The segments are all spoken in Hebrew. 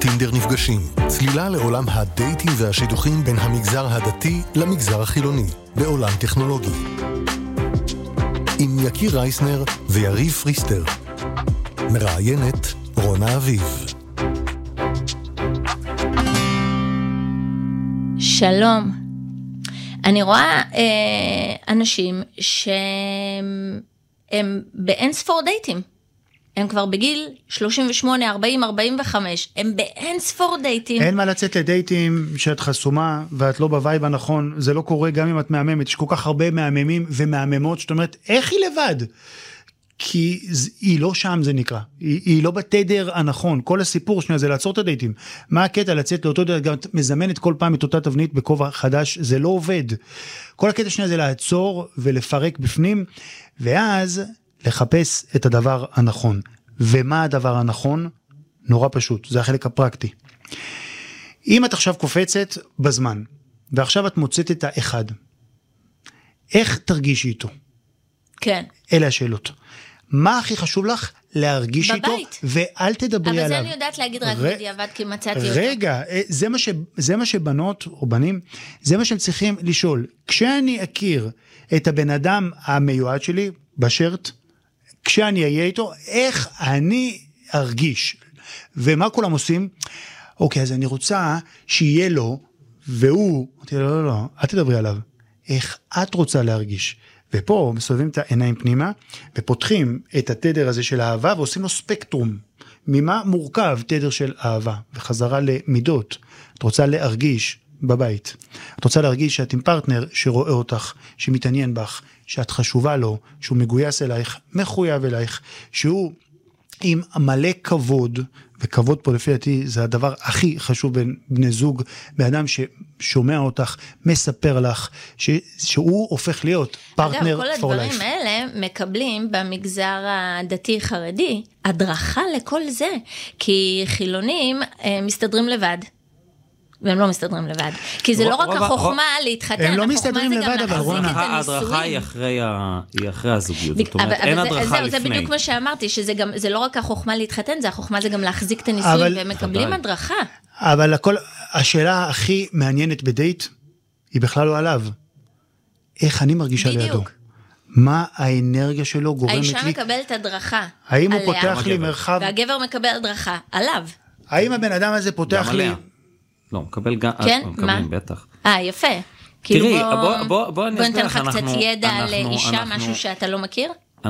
טינדר נפגשים. צלילה לעולם הדייטים והשידוכים בין המגזר הדתי למגזר החילוני, בעולם טכנולוגי. עם יקיר רייסנר ויריב פריסטר. מראיינת רונה אביב. שלום. אני רואה אנשים שהם באין ספור דייטים. הם כבר בגיל 38, 40, 45, הם באין ספור דייטים. אין מה לצאת לדייטים שאת חסומה, ואת לא בווייב הנכון, זה לא קורה גם אם את מהממת, יש כל כך הרבה מהממים ומהממות, שאת אומרת, איך היא לבד? כי היא לא שם זה נקרא, היא לא בתדר הנכון, כל הסיפור שנייה זה לעצור את הדייטים, מה הקטע לצאת לאותו דייט, גם מזמנת כל פעם את אותה תבנית בכובע חדש, זה לא עובד, כל הקטע שנייה זה לעצור ולפרק בפנים, ואז לחפש את הדבר הנכון, ומה הדבר הנכון? נורא פשוט, זה החלק הפרקטי, אם את עכשיו קופצת בזמן, ועכשיו את מוצאת את האחד, איך תרגישי איתו? כן. אלה השאלות. מה הכי חשוב לך להרגיש בבית. איתו, ואל תדברי עליו. אבל זה אני יודעת להגיד רק בדיעבד, כי מצאתי אותו. רגע, זה מה שבנות או בנים, זה מה שהם צריכים לשאול. כשאני אכיר את הבן אדם המיועד שלי, בשרט, כשאני אהיה איתו, איך אני ארגיש? ומה כולם עושים? אוקיי, אז אני רוצה שיהיה לו, והוא, לא, אל תדברי עליו. איך את רוצה להרגיש? ופה מסובבים את העיניים פנימה, ופותחים את התדר הזה של האהבה, ועושים לו ספקטרום. ממה מורכב תדר של אהבה? וחזרה למידות. את רוצה להרגיש בבית. את רוצה להרגיש שאת עם פרטנר שרואה אותך, שמתעניין בך, שאת חשובה לו, שהוא מגויס אלייך, מחויב אלייך, שהוא עם מלא כבוד, וכבוד פה לפי דעתי זה הדבר הכי חשוב בין בני זוג, באדם ששומע אותך, מספר לך, שהוא הופך להיות פרטנר for life. אגב, כל הדברים האלה מקבלים במגזר הדתי-חרדי, הדרכה לכל זה, כי חילונים מסתדרים לבד. והם לא מסתדרים לבד. כי זה לא רק החוכמה להתחתן, הם לא מסתדרים לבד, אבל רונה. ההדרכה היא אחרי הזוגיות. זאת אומרת, אין הדרכה לפני. זה בדיוק מה שאמרתי, שזה לא רק החוכמה להתחתן, זה החוכמה זה גם להחזיק את הניסויים, והם מקבלים הדרכה. אבל השאלה הכי מעניינת בדייט, היא בכלל לא עליו. איך אני מרגישה לידו? מה האנרגיה שלו גורמת לי? האישה מקבלת הדרכה. האם הוא פותח לי מרחב? והגבר מקבל הדרכה, עליו. האם הבן אדם הזה פותח לי? לא, מקבל גם, מקבלים בטח. יפה. תראי, בוא אני ניתן לך קצת ידע לאישה, משהו שאתה לא מכיר?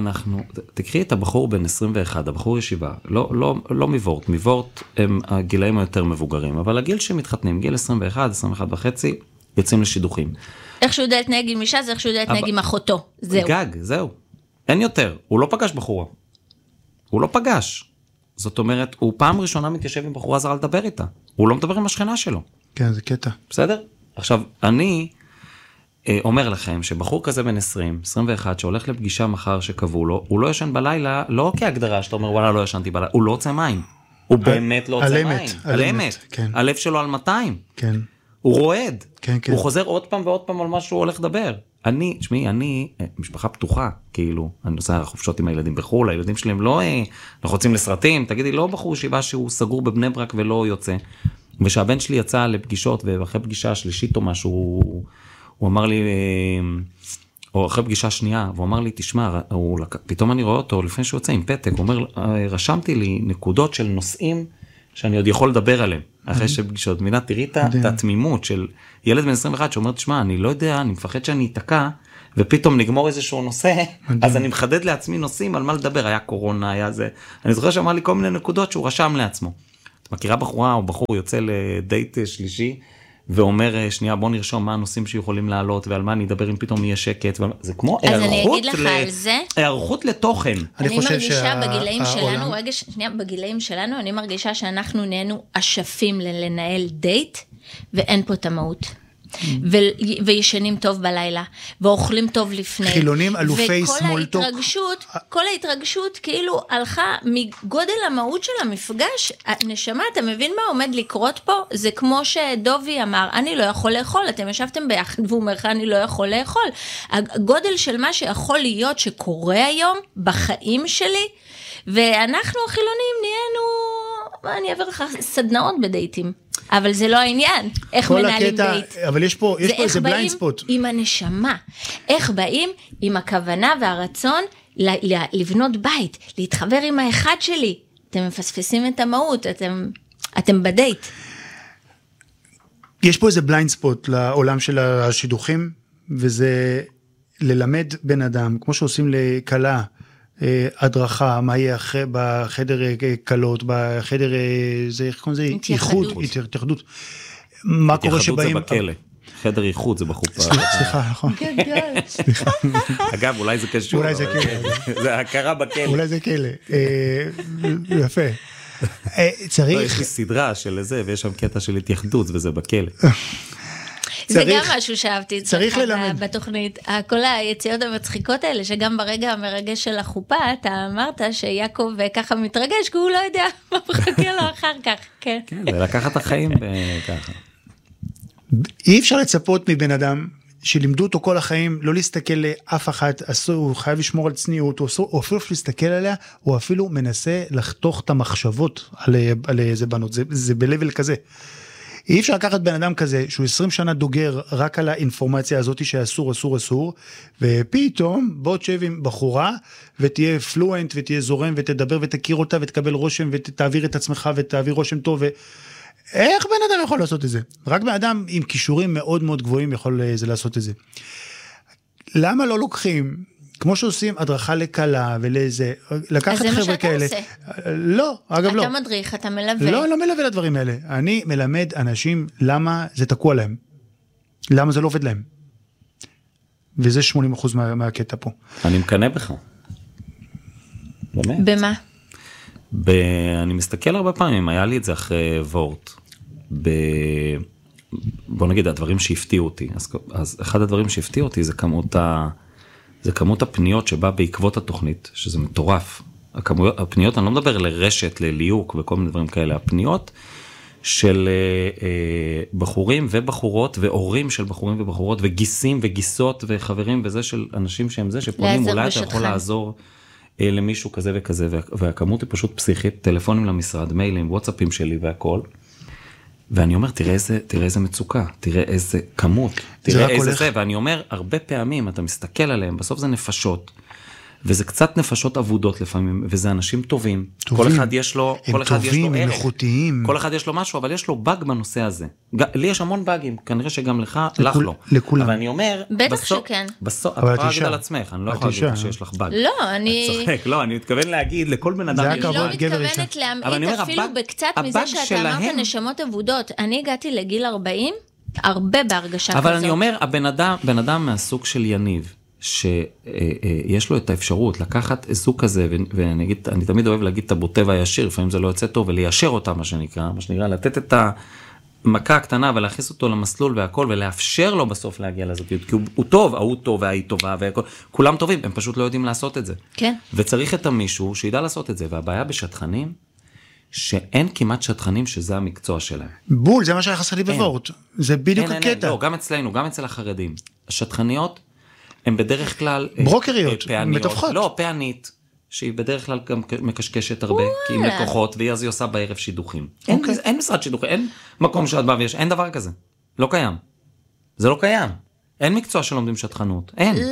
תקחי את הבחור בן 21, הבחור ישיבה, לא מבורט, מבורט הם הגילאים היותר מבוגרים, אבל הגיל שמתחתנים, גיל 21, 21 וחצי, יוצאים לשידוכים. איך שהוא יודע להתנהג עם אישה, זה איך שהוא יודע להתנהג עם אחותו, זהו. גג, זהו. אין יותר, הוא לא פגש בחורה. הוא לא פגש. זאת אומרת, הוא פעם ראשונה מתיישב עם בחורה זרה לדבר איתה. הוא לא מדבר עם השכנה שלו. כן, זה קטע. בסדר? עכשיו, אני אומר לכם שבחור כזה בן 20, 21, שהולך לפגישה מחר שקבעו לו, הוא לא ישן בלילה, לא כהגדרה שאתה אומר, וואלה, לא ישנתי בלילה, הוא לא רוצה מים. הוא באמת לא רוצה מים. על אמת. הלב שלו על 200. כן. הוא רועד. כן, כן. הוא חוזר עוד פעם ועוד פעם על מה שהוא הולך לדבר. אני, משפחה פתוחה, כאילו, אני עושה חופשות עם הילדים בחול, הילדים שלהם לא רוצים לסרטים, תגידי, לא בחור שיבה שהוא סגור בבני ברק ולא יוצא. ושהבן שלי יצא לפגישות, ואחרי פגישה שלישית או משהו, הוא אמר לי, או אחרי פגישה שנייה, והוא אמר לי, תשמע, פתאום אני רואה אותו, לפני שהוא יוצא עם פתק, הוא אומר, רשמתי לי נקודות של נושאים, שאני עוד יכול לדבר עליהם, אחרי שפגישות. מינה, תראי את התמימות של ילד בן 21, שאומר, תשמע, אני לא יודע, אני מפחד שאני אתקע, ופתאום נגמור איזשהו נושא, אז אני מחדד לעצמי נושאים על מה לדבר, היה קורונה, היה זה. אני זוכר שאמר לי כל מיני נקודות שהוא רשם לעצמו. את מכירה בחורה או בחור יוצא לדייט שלישי, ואומר, שנייה, בוא נרשום מה הנושאים שיכולים לעלות, ועל מה אני אדבר אם פתאום יהיה שקט, זה כמו היערכות לתוכן. אני מרגישה בגילאים שלנו, רגע, שנייה, בגילאים שלנו, אני מרגישה שאנחנו נהיינו אשפים לנהל דייט, ואין פה את המהות. וישנים טוב בלילה, ואוכלים טוב לפני. חילונים אלופי סמולטוק. כל ההתרגשות כאילו הלכה מגודל המהות של המפגש. נשמה, אתה מבין מה עומד לקרות פה? זה כמו שדובי אמר, אני לא יכול לאכול, אתם ישבתם ביחד, והוא אומר, אני לא יכול לאכול. הגודל של מה שיכול להיות שקורה היום בחיים שלי, ואנחנו החילונים נהיינו אני אעביר לך סדנאות בדייטים. אבל זה לא העניין, איך מנהלים דייט. אבל יש פה איזה בליינד ספוט. זה איך באים עם הנשמה, איך באים עם הכוונה והרצון לבנות בית, להתחבר עם האחד שלי. אתם מפספסים את המהות, אתם בדייט. יש פה איזה בליינד ספוט לעולם של השידוכים, וזה ללמד בן אדם, כמו שעושים לקלה, הדרכה, מה יהיה בחדר קלות, בחדר, איך קוראים לזה? התייחדות. מה קורה שבאים... התייחדות זה בכלא. חדר ייחוד זה בחופה. סליחה, נכון. אגב, אולי זה קשור. אולי זה כלא. זה הכרה בכלא. אולי זה כלא. יפה. צריך... יש לי סדרה של זה, ויש שם קטע של התייחדות, וזה בכלא. זה גם משהו שאהבתי צריך ללמד בתוכנית, כל היציאות המצחיקות האלה, שגם ברגע המרגש של החופה, אתה אמרת שיעקב ככה מתרגש, כי הוא לא יודע מה מחכה לו אחר כך, כן. כן, זה לקחת את החיים ככה. אי אפשר לצפות מבן אדם, שלימדו אותו כל החיים, לא להסתכל לאף אחת, הוא חייב לשמור על צניעות, הוא אפילו להסתכל עליה, הוא אפילו מנסה לחתוך את המחשבות על איזה בנות, זה בלבל כזה. אי אפשר לקחת בן אדם כזה, שהוא 20 שנה דוגר רק על האינפורמציה הזאת שאסור, אסור, אסור, ופתאום בוא תשב עם בחורה, ותהיה פלואנט, ותהיה זורם, ותדבר ותכיר אותה, ותקבל רושם, ותעביר את עצמך, ותעביר רושם טוב, איך בן אדם יכול לעשות את זה? רק בן אדם עם כישורים מאוד מאוד גבוהים יכול לעשות את זה. למה לא לוקחים, כמו שעושים הדרכה לקלה ולזה, לקחת חבר'ה כאלה. אז זה מה שאתה עושה. לא, אגב לא. אתה מדריך, אתה מלווה. לא, לא מלווה לדברים האלה. אני מלמד אנשים למה זה תקוע להם. למה זה לא עובד להם. וזה 80% מהקטע פה. אני מקנא בך. באמת. במה? אני מסתכל הרבה פעמים, היה לי את זה אחרי וורט. בוא נגיד, הדברים שהפתיעו אותי. אז אחד הדברים שהפתיעו אותי זה כמות הפניות שבא בעקבות התוכנית, שזה מטורף. הפניות, אני לא מדבר לרשת, לליוק וכל מיני דברים כאלה, הפניות של בחורים ובחורות, והורים של בחורים ובחורות, וגיסים וגיסות וחברים וזה של אנשים שהם זה, שפונים אולי אתה יכול לעזור למישהו כזה וכזה, והכמות היא פשוט פסיכית, טלפונים למשרד, מיילים, וואטסאפים שלי והכל. ואני אומר, תראה איזה מצוקה, תראה איזה כמות, תראה איזה זה, ואני אומר, הרבה פעמים אתה מסתכל עליהם, בסוף זה נפשות, וזה קצת נפשות עבודות לפעמים, וזה אנשים טובים, כל אחד יש לו ערך, הם איכותיים, כל אחד יש לו משהו, אבל יש לו באג בנושא הזה, לי יש המון באגים, כנראה שגם לך לא, לכולם. אבל אני אומר, בטח שכן. בסוף, את יכולה להגיד על עצמך, אני לא יכולה להגיד שיש לך באג. לא, אני מתכוון להגיד לכל בן אדם, אני לא מתכוונת להמעיט אפילו בקצת מזה שאתה אמרת נשמות עבודות, אני הגעתי לגיל 40, הרבה בהרגשה כזאת. אבל אני אומר, בן אדם מהסוג של יניב, שיש לו את האפשרות לקחת זוג כזה, ואני תמיד אוהב להגיד את הבוטה והישיר, לפעמים זה לא יוצא טוב, וליישר אותה מה שנקרא, לתת את המכה הקטנה ולהכניס אותו למסלול והכל, ולאפשר לו בסוף להגיע לזוגיות, כי הוא טוב, הוא טוב והיא טובה, כולם טובים, הם פשוט לא יודעים לעשות את זה. כן. וצריך את המישהו שידע לעשות את זה, והבעיה בשטחנים, שאין כמעט שטחנים שזה המקצוע שלהם. בול, זה מה שהיה חסר לי בוורט, זה בדיוק הקטע. לא, גם אצלנו, גם אצל החרדים. השטחניות, הם בדרך כלל... ברוקריות, מתווכות. לא, פענית, שהיא בדרך כלל גם מקשקשת הרבה, כי עם לקוחות, והיא אז היא עושה בערב שידוכים. אין משרד שידוכים, אין מקום שאת בא ויש, אין דבר כזה. לא קיים. זה לא קיים. אין מקצוע שלומדים שטחנות.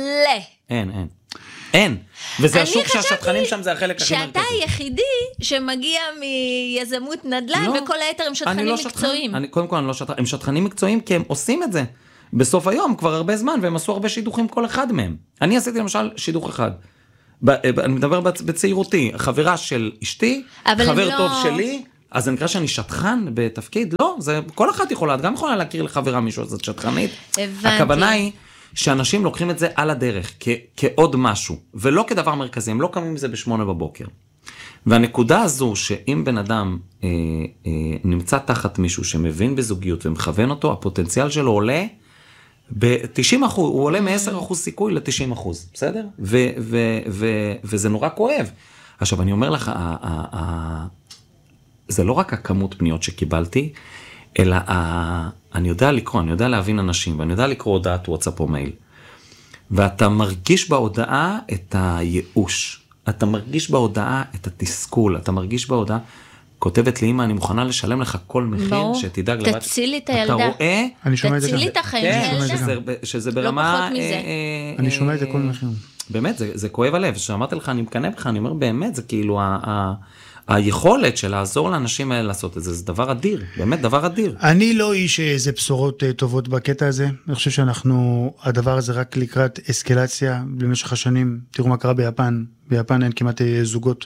אין. וזה השוק שהשטחנים שם זה החלק הכי מרכזי. שאתה היחידי שמגיע מיזמות נדל"ן, וכל היתר הם שטחנים מקצועיים. קודם כל אני לא שטחנים, הם שטחנים מקצועיים כי הם עושים את זה. בסוף היום כבר הרבה זמן, והם עשו הרבה שידוכים כל אחד מהם. אני עשיתי למשל שידוך אחד. אני מדבר בצעירותי, חברה של אשתי, חבר טוב שלי, אז זה נקרא שאני שטחן בתפקיד? לא, זה כל אחד יכולה, את גם יכולה להכיר לחברה מישהו, זאת שטחנית. הבנתי. הכוונה היא שאנשים לוקחים את זה על הדרך, כעוד משהו, ולא כדבר מרכזי, הם לא קמים עם זה ב8 בבוקר. והנקודה הזו, שאם בן אדם נמצא תחת מישהו שמבין בזוגיות ומכוון אותו, הפוטנציאל שלו עולה ב-90%, הוא עולה מ-10% סיכוי ל-90%, בסדר? וזה נורא כואב. עכשיו, אני אומר לך, זה לא רק הכמות פניות שקיבלתי, אלא אני יודע לקרוא, אני יודע להבין אנשים, ואני יודע לקרוא הודעת וואטסאפ או מייל. ואתה מרגיש בהודעה את הייאוש, אתה מרגיש בהודעה את התסכול, אתה מרגיש בהודעה, כותבת לי, אמא, אני מוכנה לשלם לך כל מחיר, שתדאג לבת. תצילי את הילדה. אתה רואה? תצילי את החיים של הילדה. שזה ברמה... אני שומע את זה כל מחיר. באמת, זה כואב הלב. שאמרתי לך, אני מקנא בך, אני אומר, באמת, זה כאילו היכולת של לעזור לאנשים האלה לעשות את זה, זה דבר אדיר, באמת דבר אדיר. אני לא איש איזה בשורות טובות בקטע הזה, אני חושב שאנחנו, הדבר הזה רק לקראת אסקלציה במשך השנים, תראו מה קרה ביפן, ביפן אין כמעט זוגות,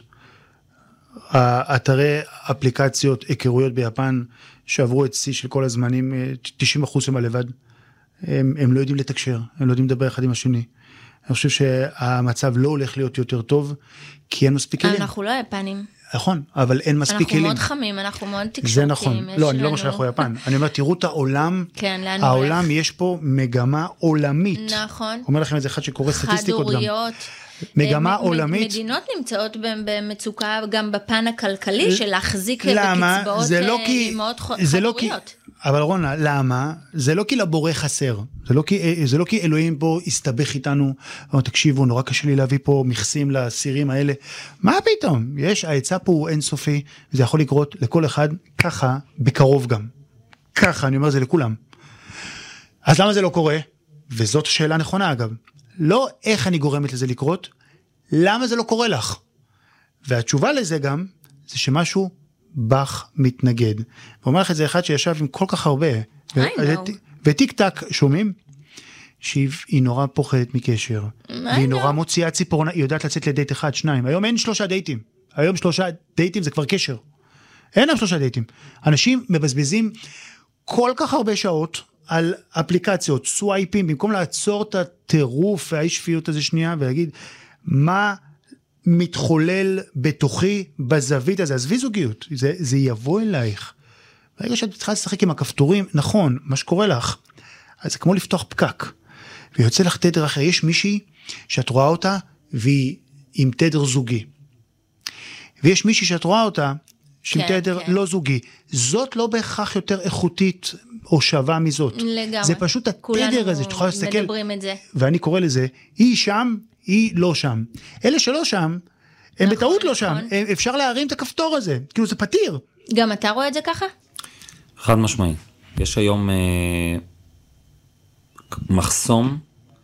האתרי אפליקציות, היכרויות ביפן, שעברו את שיא של כל הזמנים, 90% שמה לבד, הם לא יודעים לתקשר, הם לא יודעים לדבר אחד עם השני, אני חושב שהמצב לא הולך להיות יותר טוב, כי אין מספיק כלים. אנחנו לא יפנים. נכון, אבל אין מספיק כלים. אנחנו מאוד חמים, אנחנו מאוד תקשורתיים. זה נכון, לא, אני לא אומר שאנחנו יפן. אני אומר, תראו את העולם, העולם יש פה מגמה עולמית. נכון. אומר לכם את זה אחד שקורא סטטיסטיקות גם. חד-הוריות. מגמה עולמית. מדינות נמצאות במצוקה גם בפן הכלכלי, של להחזיק בקצבאות מאוד חד-הוריות. אבל רונה, למה? זה לא כי לבורא חסר, זה לא כי אלוהים פה הסתבך איתנו, תקשיבו, נורא קשה לי להביא פה מכסים לסירים האלה, מה פתאום? ההיצע פה הוא אינסופי, זה יכול לקרות לכל אחד, ככה, בקרוב גם, ככה, אני אומר זה לכולם. אז למה זה לא קורה? וזאת שאלה נכונה אגב, לא איך אני גורמת לזה לקרות, למה זה לא קורה לך? והתשובה לזה גם, זה שמשהו בך מתנגד. ואומר לך את זה אחד שישב עם כל כך הרבה, וטיק טק שומעים, שהיא נורא פוחדת מקשר, והיא נורא מוציאה ציפורנה, היא יודעת לצאת לדייט 1, 2, היום אין 3 דייטים, היום 3 דייטים זה כבר קשר, אין 3 דייטים, אנשים מבזבזים כל כך הרבה שעות, על אפליקציות, סווייפים, במקום לעצור את הטירוף והאי שפיות הזה שנייה, ולהגיד, מה מתחולל בתוכי בזווית הזה, עזבי זוגיות, זה יבוא אלייך. ברגע שאת צריכה לשחק עם הכפתורים, נכון, מה שקורה לך, אז זה כמו לפתוח פקק, ויוצא לך תדר אחר, יש מישהי שאת רואה אותה, והיא עם תדר זוגי, ויש מישהי שאת רואה אותה, שעם תדר לא זוגי, זאת לא בהכרח יותר איכותית, או שווה מזאת. לגמרי. זה פשוט התדר הזה, שתוכל להסתכל, כולנו מדברים את זה. ואני קורא לזה, היא שם, היא לא שם. אלה שלא שם, הם בטעות לא שם, אפשר להרים את הכפתור הזה, כאילו זה פתיר. גם אתה רואה את זה ככה? חד משמעי. יש היום מחסום,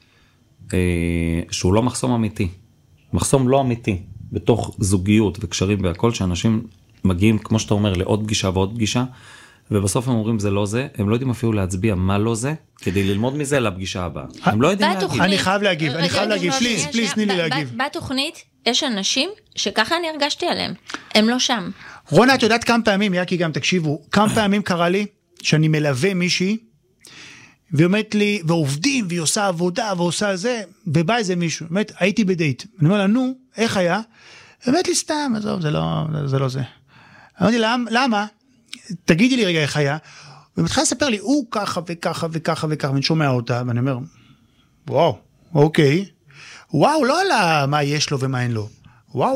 שהוא לא מחסום אמיתי. מחסום לא אמיתי, בתוך זוגיות וקשרים והכל, שאנשים מגיעים, כמו שאתה אומר, לעוד פגישה ועוד פגישה, ובסוף הם אומרים זה לא זה, הם לא יודעים אפילו להצביע מה לא זה, כדי ללמוד מזה לפגישה הבאה. הם לא יודעים להגיב. אני חייב להגיב, פליז, תני לי להגיב. בתוכנית יש אנשים שככה אני הרגשתי עליהם, הם לא שם. רונה, את יודעת כמה פעמים, יאקי גם תקשיבו, כמה פעמים קרה לי, שאני מלווה מישהי, והיא אומרת לי, ועובדים, והיא עושה עבודה, ועושה זה, ובא איזה מישהו, באמת, הייתי בדייט, אני אומר לה, נו, איך היה? היא אומרת לי, סתם, עזוב, זה לא זה. אמרתי, למה? תגידי לי רגע איך היה, ומתחילה לספר לי, הוא ככה וככה וככה וככה, ואני שומע אותה, ואני אומר, וואו, אוקיי, וואו, לא על מה יש לו ומה אין לו, וואו,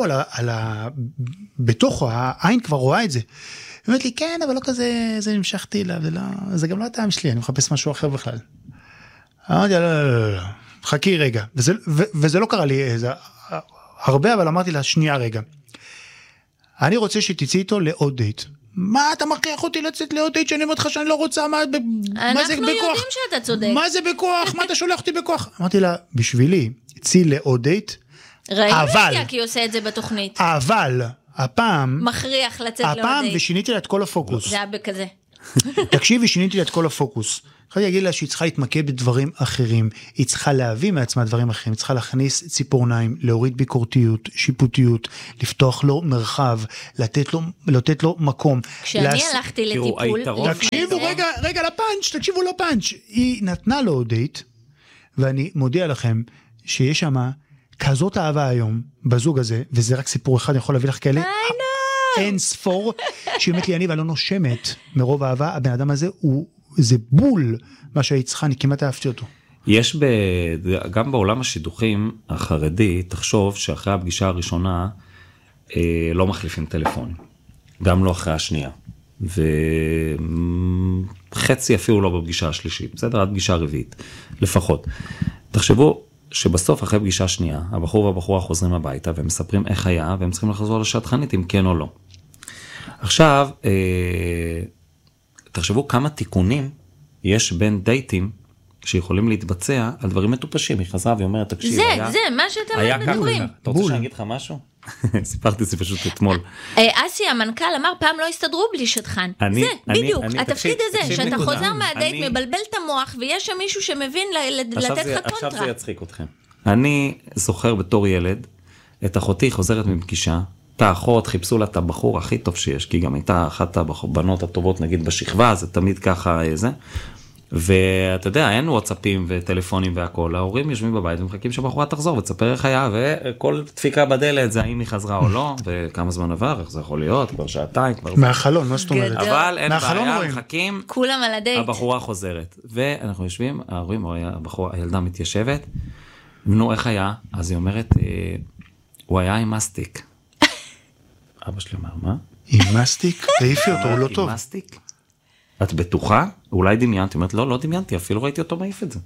בתוכו, העין כבר רואה את זה, היא אומרת לי, כן, אבל לא כזה, זה נמשכתי לה, זה גם לא הטעם שלי, אני מחפש משהו אחר בכלל. אמרתי, לא, חכי רגע, וזה לא קרה לי הרבה, אבל אמרתי לה, שנייה רגע, אני רוצה שתצאי איתו לעוד דייט. מה אתה מכריח אותי לצאת לעוד דייט שאני אומרת לך שאני לא רוצה, מה זה בכוח? אנחנו יודעים שאתה צודק. מה זה בכוח? מה אתה שולח אותי בכוח? אמרתי לה, בשבילי, צאי לעוד דייט, ראיתי כי עושה את זה בתוכנית. אבל, הפעם, מכריח לצאת לעוד דייט. הפעם ושיניתי לה את כל הפוקוס. זה היה בכזה. תקשיבי, שיניתי לה את כל הפוקוס. אני להגיד לה שהיא צריכה להתמקד בדברים אחרים, היא צריכה להביא מעצמה דברים אחרים, היא צריכה להכניס ציפורניים, להוריד ביקורתיות, שיפוטיות, לפתוח לו מרחב, לתת לו מקום. כשאני הלכתי לטיפול... תקשיבו רגע לפאנץ', תקשיבו לפאנץ', היא נתנה לו דייט, ואני מודיע לכם שיש שם כזאת אהבה היום בזוג הזה, וזה רק סיפור אחד, אני יכול להביא לך כאלה, אין ספור, שהיא אומרת לי, אני לא נושמת מרוב אהבה, הבן אדם הזה זה בול מה שהיית צריכה, אני כמעט אהבתי אותו. יש גם בעולם השידוכים החרדי, תחשוב שאחרי הפגישה הראשונה לא מחליפים טלפון, גם לא אחרי השנייה, וחצי אפילו לא בפגישה השלישית, בסדר? עד פגישה רביעית, לפחות. תחשבו שבסוף אחרי פגישה שנייה, הבחור והבחורה חוזרים הביתה, והם מספרים איך היה, והם צריכים לחזור לשטחנית אם כן או לא. עכשיו, תחשבו כמה תיקונים יש בין דייטים שיכולים להתבצע על דברים מטופשים. היא חזרה ואומרת, תקשיב, זה, מה שאתם מדברים. אתה רוצה שאני אגיד לך משהו? סיפרתי את זה פשוט אתמול. אסי, המנכ"ל אמר, פעם לא הסתדרו בלי שטחן. זה, בדיוק, התפקיד הזה, שאתה חוזר מהדייט, מבלבל את המוח, ויש שם מישהו שמבין לתת לך קונטרה. עכשיו זה יצחיק אתכם. אני זוכר בתור ילד, את אחותי חוזרת מפגישה, אתה אחות, חיפשו לה את הבחור הכי טוב שיש, כי גם הייתה אחת הבנות הטובות, נגיד בשכבה, זה תמיד ככה זה. ואתה יודע, אין וואטסאפים וטלפונים והכל, ההורים יושבים בבית ומחכים שבחורה תחזור ותספר איך היה, וכל דפיקה בדלת זה האם היא חזרה או לא, וכמה זמן עבר, איך זה יכול להיות, כבר שעתיים, כבר... מהחלון, מה זאת אומרת? אבל אין בעיה, מחכים, כולם על הדייט. הבחורה חוזרת, ואנחנו יושבים, ההורים, הילדה מתיישבת, נו, איך היה? אז היא אומרת, הוא היה עם מסטיק. אבא שלי אומר, מה? עם מסטיק? תעיפי אותו, הוא לא טוב. עם מסטיק? את בטוחה? אולי דמיינתי. אומרת, לא דמיינתי, אפילו ראיתי אותו מעיף את זה.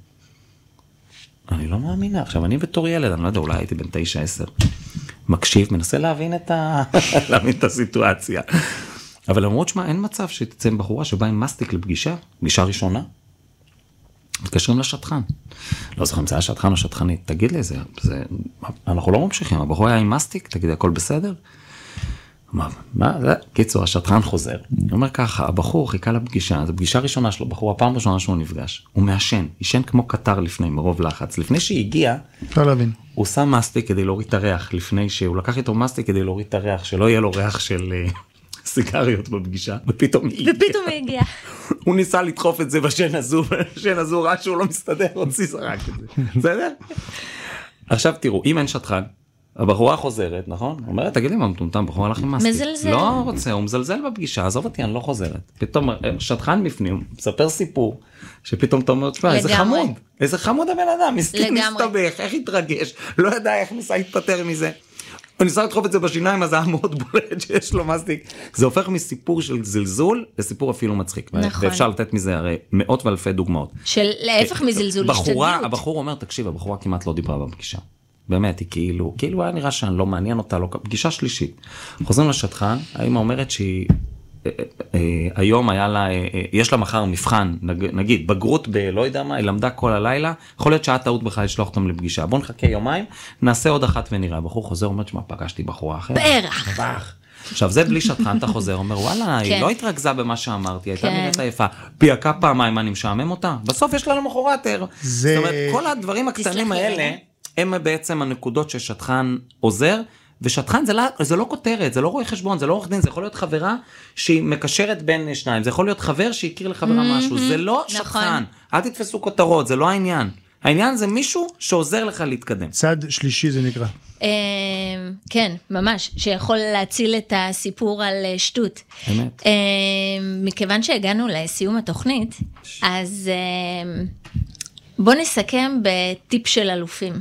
אני לא מאמינה. עכשיו, אני בתור ילד, אני לא יודע, אולי הייתי בן 9-10. מקשיב, מנסה להבין את הסיטואציה. אבל למרות שמה, אין מצב שתצא עם בחורה שבאה עם מסטיק לפגישה, פגישה ראשונה. מתקשרים לשטחן. לא זוכר אם זה היה שטחן או שטחנית. תגיד לי, אנחנו לא ממשיכים. הבחור היה עם מסטיק, תגיד, הכל בסדר? מה זה? קיצור, השטחן חוזר. הוא אומר ככה, הבחור חיכה לפגישה, זו פגישה ראשונה שלו, בחור, הפעם ראשונה שהוא נפגש. הוא מעשן, ישן כמו קטר לפני, מרוב לחץ. לפני שהגיע, הוא שם מסטיק כדי להוריד את הריח, לפני שהוא לקח איתו מסטיק כדי להוריד את הריח, שלא יהיה לו ריח של סיגריות בפגישה, ופתאום היא הגיעה. הוא ניסה לדחוף את זה בשן הזו, בשן הזו רע שהוא לא מסתדר, הוציא זרק את זה. בסדר? עכשיו תראו, אם אין שטחן, הבחורה חוזרת, נכון? אומרת, תגיד לי מה מטומטם, בחורה הלך עם מסטיק. מזלזל. לא רוצה, הוא מזלזל בפגישה, עזוב אותי, אני לא חוזרת. פתאום שטחן בפנים, מספר סיפור, שפתאום אתה אומר, איזה חמוד הבן אדם, מסכים מסתבך, איך התרגש, לא ידע איך ניסה להתפטר מזה. הוא ניסה לדחוף את זה בשיניים, אז היה מאוד בולט שיש לו מסטיק. זה הופך מסיפור של זלזול לסיפור אפילו מצחיק. נכון. ואפשר לתת מזה הרי מאות ואלפי דוגמאות. של להפך מזלזול, השתדלות. הבחור אומר, תקשיב, הבחורה כמעט לא דיברה בפגישה. באמת, היא כאילו היה נראה שאני לא מעניין אותה, לא, פגישה שלישית. חוזרים לשטחן, האמא אומרת שהיא, היום היה לה, יש לה מחר מבחן, נגיד, בגרות לא יודע מה, היא למדה כל הלילה, יכול להיות שעה טעות בכלל לשלוח אותם לפגישה, בוא נחכה יומיים, נעשה עוד אחת ונראה. הבחור חוזר, אומר, שמה, פגשתי בחורה אחרת. בערך. עכשיו, זה בלי שטחן, אתה חוזר, אומר, וואלה, היא לא התרכזה במה שאמרתי, הייתה נראית היפה, פייקה פעמיים, אני משעמם אותה, בסוף יש לה למחרת ער. זאת אומרת, כל הדברים הקטנים האלה, הם בעצם הנקודות ששטחן עוזר, ושטחן זה לא כותרת, זה לא רואה חשבון, זה לא עורך דין, זה יכול להיות חברה שהיא מקשרת בין שניים, זה יכול להיות חבר שהכיר לחברה משהו, זה לא שטחן, אל תתפסו כותרות, זה לא העניין. העניין זה מישהו שעוזר לך להתקדם. צד שלישי זה נקרא. כן, ממש, שיכול להציל את הסיפור על שטות. אמת. מכיוון שהגענו לסיום התוכנית, אז בוא נסכם בטיפ של אלופים.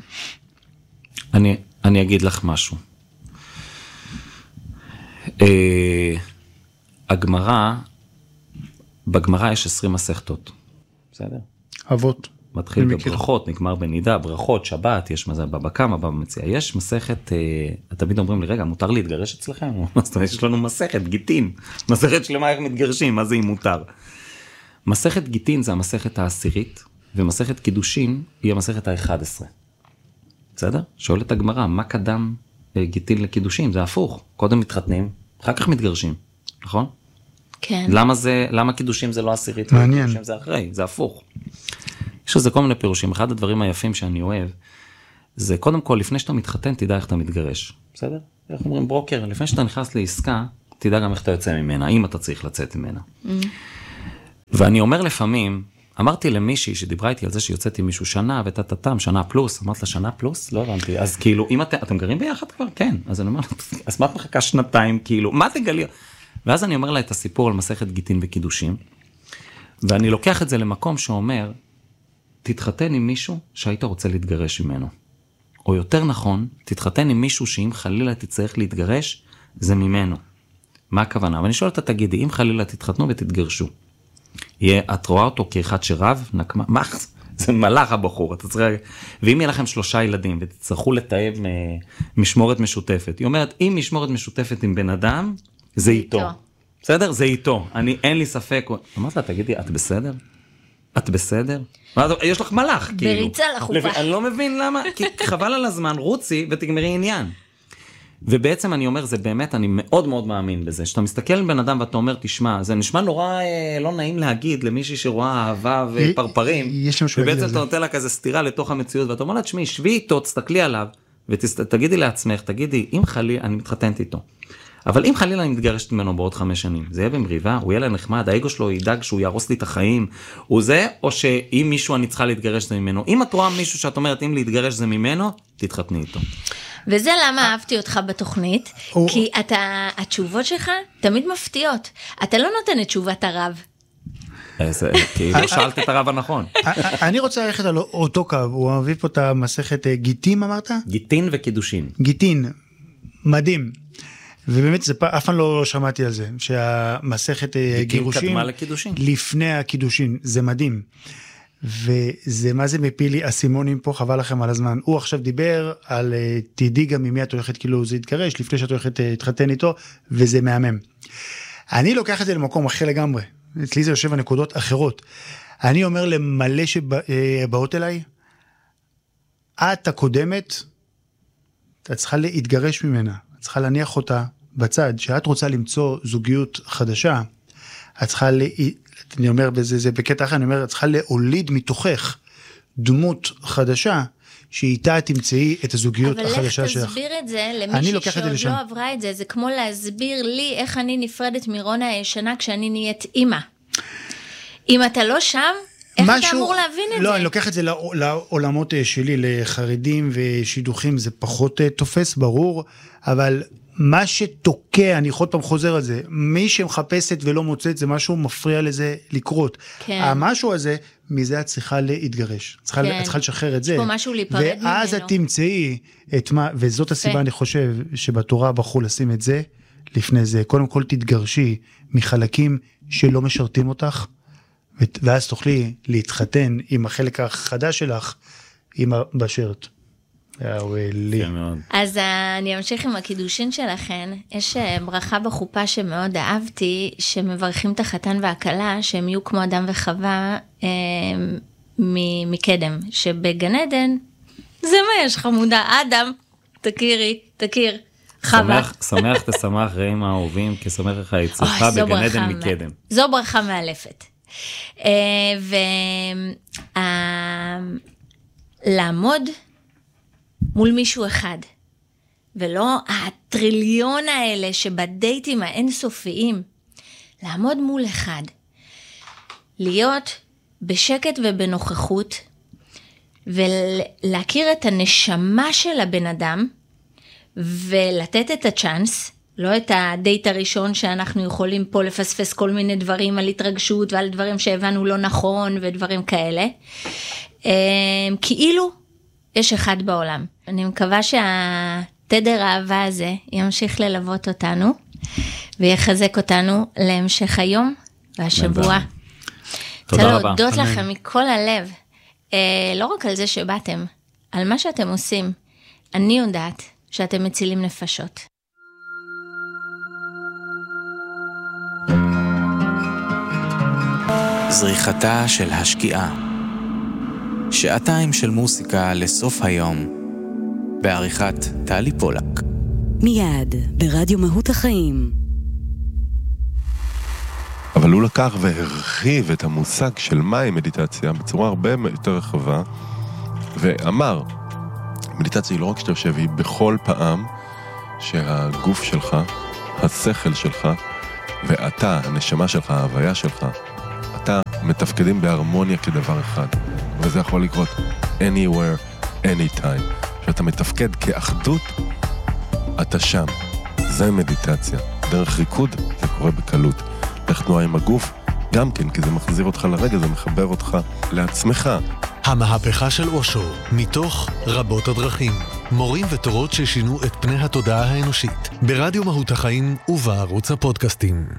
אני אגיד לך משהו. בגמרא יש 20 מסכתות. בסדר? אבות. מתחיל בברכות, נגמר בנידה, ברכות, שבת, יש מזה בבא קמא, בבא מציעא. יש מסכת, תמיד אומרים לי, רגע, מותר להתגרש אצלכם? יש לנו מסכת, גיטין. מסכת שלמה איך מתגרשים, מה זה אם מותר? מסכת גיטין זה המסכת העשירית, ומסכת קידושין היא המסכת ה-11. בסדר? שואלת הגמרא, מה קדם גיטין לקידושין? זה הפוך. קודם מתחתנים, אחר כך מתגרשים. נכון? כן. למה קידושים זה לא עשירית? מעניין. קידושים זה אחרי, זה הפוך. יש לזה כל מיני פירושים. אחד הדברים היפים שאני אוהב, זה קודם כל, לפני שאתה מתחתן, תדע איך אתה מתגרש. בסדר? איך אומרים ברוקר? לפני שאתה נכנס לעסקה, תדע גם איך אתה יוצא ממנה, אם אתה צריך לצאת ממנה. ואני אומר לפעמים, אמרתי למישהי שדיברה איתי על זה שיוצאתי מישהו שנה, ותתתם, שנה פלוס, אמרת לה שנה פלוס? לא הבנתי. אז כאילו, אם אתם גרים ביחד כבר? כן. אז אני אומר, אז מה את מחכה שנתיים? כאילו, מה תגלי? ואז אני אומר לה את הסיפור על מסכת גיטין וקידושים, ואני לוקח את זה למקום שאומר, תתחתן עם מישהו שהיית רוצה להתגרש ממנו. או יותר נכון, תתחתן עם מישהו שאם חלילה תצטרך להתגרש, זה ממנו. מה הכוונה? ואני שואל אותה, תגידי, אם חלילה תתחתנו ותתגרשו, את רואה אותו כאחד שרב, נקמה, מה? זה מלאך הבחור, אתה צריך... ואם יהיה לכם 3 ילדים ותצטרכו לתאב משמורת משותפת, היא אומרת, אם משמורת משותפת עם בן אדם, זה איתו. בסדר? זה איתו. אין לי ספק. אמרת לה, תגידי, את בסדר? את בסדר? יש לך מלאך, כאילו. בריצה לחופה. אני לא מבין למה, כי חבל על הזמן, רוצי ותגמרי עניין. ובעצם אני אומר, זה באמת, אני מאוד מאוד מאמין בזה, שאתה מסתכל על בן אדם ואתה אומר, תשמע, זה נשמע נורא לא נעים להגיד למישהי שרואה אהבה ופרפרים, ובעצם אתה נותן לה כזה סתירה לתוך המציאות, ואתה אומר לה, תשמעי, שבי איתו, תסתכלי עליו, ותגידי לעצמך, תגידי, אם חלילה, אני מתחתנת איתו, אבל אם חלילה אני מתגרשת ממנו בעוד 5 שנים, זה יהיה במריבה, הוא יהיה לה נחמד, האגו שלו ידאג שהוא יהרוס לי את החיים, הוא זה, או שאם מישהו אני צריכה להתגרש זה ממנו, אם את רואה מישהו שאת אומרת, אם להתגרש זה ממנו, תתחתני איתו. וזה למה אהבתי אותך בתוכנית, כי התשובות שלך תמיד מפתיעות. אתה לא נותן את תשובת הרב. כי לא שאלת את הרב הנכון. אני רוצה ללכת על אותו קו, הוא מביא פה את המסכת גיטין, אמרת? גיטין וקידושין. גיטין, מדהים. ובאמת אף פעם לא שמעתי על זה, שהמסכת גירושין לפני הקידושין, זה מדהים. וזה מה זה מפיל לי אסימונים פה, חבל לכם על הזמן. הוא עכשיו דיבר על תדעי גם ממי את הולכת כאילו זה יתגרש, לפני שאת הולכת להתחתן איתו, וזה מהמם. אני לוקח את זה למקום אחר לגמרי, אצלי זה יושב הנקודות אחרות. אני אומר למלא שבאות אליי, את הקודמת, את צריכה להתגרש ממנה, את צריכה להניח אותה בצד, שאת רוצה למצוא זוגיות חדשה, את צריכה אני אומר, זה בקטע אחר, אני אומר, את צריכה להוליד מתוכך דמות חדשה, שאיתה תמצאי את הזוגיות החדשה שלך. אבל איך תסביר את זה למישהי שעוד לא עברה את זה, זה כמו להסביר לי איך אני נפרדת מרונה הישנה כשאני נהיית אימא. אם אתה לא שם, איך אתה אמור להבין את זה? לא, אני לוקח את זה לעולמות שלי, לחרדים ושידוכים, זה פחות תופס, ברור, אבל מה שתוקע, אני עוד פעם חוזר על זה, מי שמחפשת ולא מוצאת, זה משהו מפריע לזה לקרות. כן. המשהו הזה, מזה את צריכה להתגרש. את צריכה לשחרר את זה. יש פה משהו להיפרד ממנו. ואז את תמצאי את מה, וזאת הסיבה אני חושב, שבתורה בחרו לשים את זה, לפני זה. קודם כל תתגרשי מחלקים שלא משרתים אותך, ואז תוכלי להתחתן עם החלק החדש שלך, עם הבשרת. אז אני אמשיך עם הקידושין שלכן. יש ברכה בחופה שמאוד אהבתי, שמברכים את החתן והכלה, שהם יהיו כמו אדם וחווה מקדם, שבגן עדן, זה מה יש חמודה, אדם, תכיר, חווה. שמח תשמח רעים האהובים, כי שמח לך יצלך בגן עדן מקדם. זו ברכה מאלפת. לעמוד מול מישהו אחד, ולא הטריליון האלה שבדייטים האינסופיים, לעמוד מול אחד, להיות בשקט ובנוכחות, ולהכיר את הנשמה של הבן אדם, ולתת את הצ'אנס, לא את הדייט הראשון שאנחנו יכולים פה לפספס כל מיני דברים על התרגשות, ועל דברים שהבנו לא נכון, ודברים כאלה, כאילו, יש אחד בעולם. אני מקווה שהתדר האהבה הזה ימשיך ללוות אותנו, ויחזק אותנו להמשך היום והשבוע. תודה רבה. רוצה להודות לכם מכל הלב, לא רק על זה שבאתם, על מה שאתם עושים. אני יודעת שאתם מצילים נפשות. זריחתה של השקיעה. שעתיים של מוסיקה לסוף היום, בעריכת טלי פולק. מיד ברדיו מהות החיים. אבל הוא לקח והרחיב את המושג של מהי מדיטציה בצורה הרבה יותר רחבה, ואמר, מדיטציה היא לא רק שאתה יושב, היא בכל פעם שהגוף שלך, השכל שלך, ואתה, הנשמה שלך, ההוויה שלך, אתה מתפקדים בהרמוניה כדבר אחד. וזה יכול לקרות anywhere, anytime. כשאתה מתפקד כאחדות, אתה שם. זה מדיטציה. דרך ריקוד זה קורה בקלות. דרך תנועה עם הגוף, גם כן, כי זה מחזיר אותך לרגע, זה מחבר אותך לעצמך. המהפכה של אושו, מתוך רבות הדרכים. מורים ותורות ששינו את פני התודעה האנושית. ברדיו מהות החיים ובערוץ הפודקאסטים.